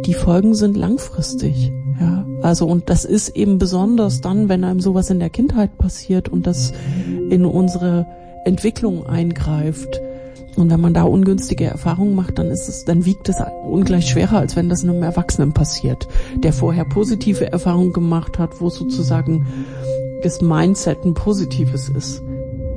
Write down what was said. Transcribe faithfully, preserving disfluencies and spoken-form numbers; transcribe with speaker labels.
Speaker 1: die Folgen sind langfristig. Ja, also und das ist eben besonders dann, wenn einem sowas in der Kindheit passiert und das in unsere Entwicklung eingreift. Und wenn man da ungünstige Erfahrungen macht, dann ist es, dann wiegt es ungleich schwerer, als wenn das einem Erwachsenen passiert, der vorher positive Erfahrungen gemacht hat, wo sozusagen das Mindset ein positives ist.